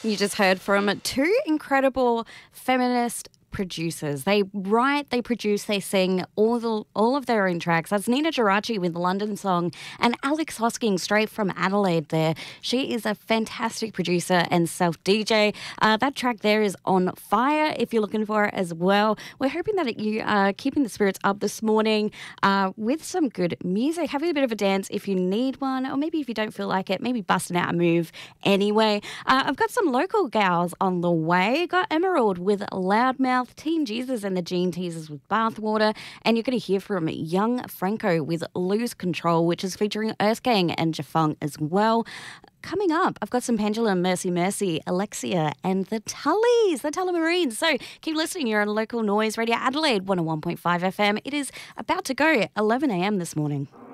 You just heard from two incredible feminist producers. They write, they produce, they sing all of their own tracks. That's Nina Geraci with London Song and Alex Hosking straight from Adelaide there. She is a fantastic producer and self-DJ. That track there is On Fire if you're looking for it as well. We're hoping that you are keeping the spirits up this morning with some good music. Having a bit of a dance if you need one, or maybe if you don't feel like it, maybe busting out a move anyway. I've got some local gals on the way. Got Emerald with Loudmouth, Teen Jesus and the Gene Teasers with Bathwater, and you're going to hear from Young Franco with Lose Control, which is featuring Earth Gang and Jafung as well. Coming up, I've got some Pendulum, Mercy Mercy, Alexia and the Tullies, the Tullamarines. So keep listening. You're on Local Noise Radio Adelaide 101.5 FM. It is about to go 11 a.m. this morning.